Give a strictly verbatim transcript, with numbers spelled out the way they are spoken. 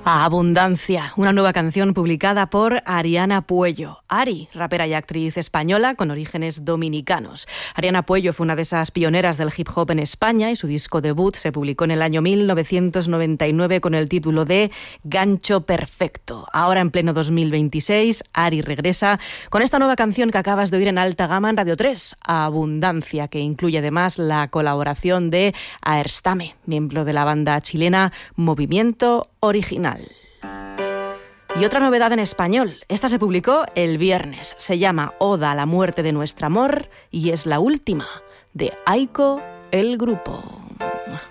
Abundancia, una nueva canción publicada por Ariana Puello. Ari, rapera y actriz española con orígenes dominicanos. Ariana Puello fue una de esas pioneras del hip hop en España y su disco debut se publicó en el año mil novecientos noventa y nueve con el título de Gancho Perfecto. Ahora, en pleno dos mil veintiséis, Ari regresa con esta nueva canción que acabas de oír en alta gama en Radio tres, Abundancia, que incluye además la colaboración de Aerstame, miembro de la banda chilena Movimiento Original. Y otra novedad en español, esta se publicó el viernes, se llama Oda a la muerte de nuestro amor y es la última de Aiko el Grupo.